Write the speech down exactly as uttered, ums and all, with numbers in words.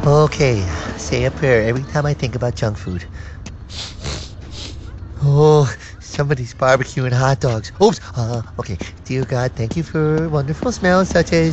Okay, say a prayer every time I think about junk food. Oh, somebody's barbecuing hot dogs. Oops. Uh, okay. Dear God, thank you for wonderful smells such as